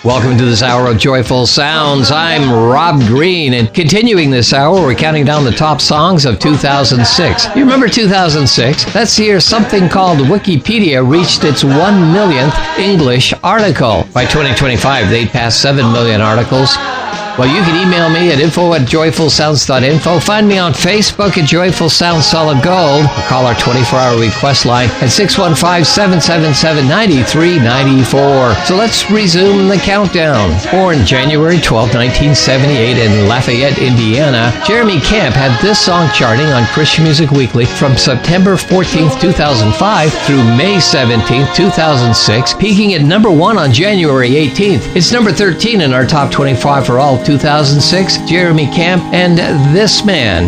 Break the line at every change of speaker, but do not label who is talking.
Welcome to this hour of Joyful Sounds. I'm Rob Green, and continuing this hour, we're counting down the top songs of 2006. You remember 2006? That's the year something called Wikipedia reached its 1 millionth English article. By 2025, they'd passed 7 million articles. Well, you can email me at info@joyfulsounds.info. Find me on Facebook at Joyful Sounds Solid Gold. Or call our 24-hour request line at 615-777-9394. So let's resume the countdown. Born January 12, 1978 in Lafayette, Indiana, Jeremy Camp had this song charting on Christian Music Weekly from September 14, 2005 through May 17, 2006, peaking at number 1 on January 18th. It's number 13 in our top 25 for all 2006, Jeremy Camp and This Man.